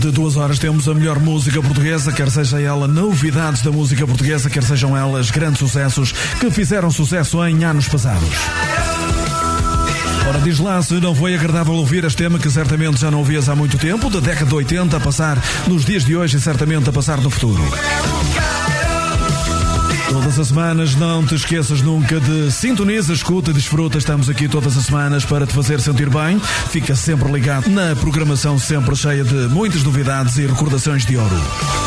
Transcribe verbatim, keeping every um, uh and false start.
durante duas horas temos a melhor música portuguesa, quer seja ela novidades da música portuguesa, quer sejam elas grandes sucessos que fizeram sucesso em anos passados. Ora, diz lá se não foi agradável ouvir este tema que certamente já não ouvias há muito tempo, da década de oitenta a passar nos dias de hoje e certamente a passar no futuro. Todas as semanas, não te esqueças nunca de sintoniza, escuta, desfruta. Estamos aqui todas as semanas para te fazer sentir bem. Fica sempre ligado na programação sempre cheia de muitas novidades e recordações de ouro.